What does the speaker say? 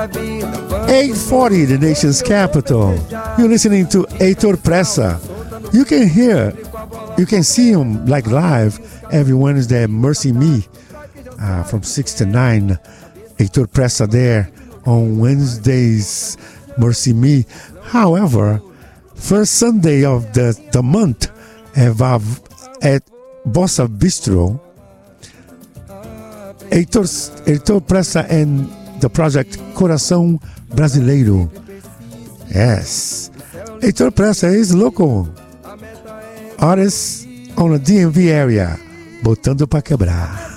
8:40, the nation's capital. You're listening to Heitor Pressa. You can see him like live every Wednesday at Mercy Me from 6 to 9. Heitor Pressa there on Wednesdays, Mercy Me. However, first Sunday of the month at Bossa Bistro, Heitor Pressa and the project Coração Brasileiro. Yes, Heitor Pressa is local artist on the DMV area, botando pra quebrar.